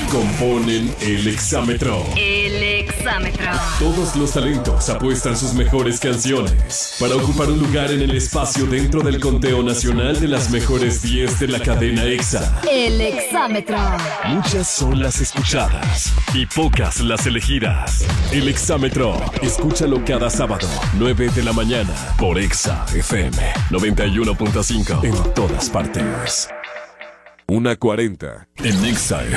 componen el exámetro. El exámetro. Todos los talentos apuestan sus mejores canciones para ocupar un lugar en el espacio dentro del conteo nacional de las mejores 10 de la cadena EXA. El exámetro. Muchas son las escuchadas y pocas las elegidas. El exámetro. Escúchalo cada sábado, 9 de la mañana, por EXA FM 91.5 en todas partes. 1:40 en EXA